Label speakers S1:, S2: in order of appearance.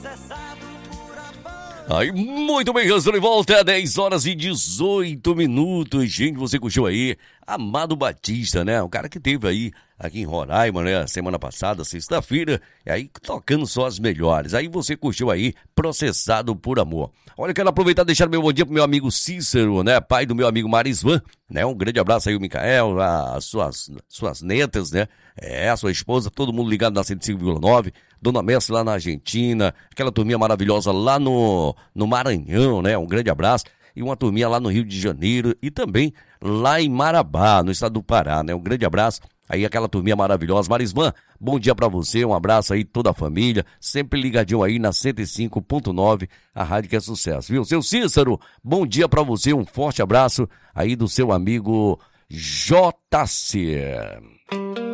S1: Aí, muito bem, estamos de volta, 10 horas e 18 minutos. Gente, você curtiu aí Amado Batista, né? O cara que teve aí aqui em Roraima, né? Semana passada, sexta-feira, e aí tocando só as melhores. Aí você curtiu aí Processado por Amor. Olha, quero aproveitar e deixar meu bom dia pro meu amigo Cícero, né? Pai do meu amigo Marisvan, né? Um grande abraço aí, o Micael, as suas netas, né? A sua esposa, todo mundo ligado na 105,9. Dona Messi lá na Argentina, aquela turminha maravilhosa lá no Maranhão, né? Um grande abraço. E uma turminha lá no Rio de Janeiro e também lá em Marabá, no estado do Pará, né? Um grande abraço. Aí aquela turminha maravilhosa. Marisvan, bom dia pra você, um abraço aí toda a família, sempre ligadinho aí na 105,9, a rádio que é sucesso, viu? Seu Cícero, bom dia pra você, um forte abraço aí do seu amigo JC.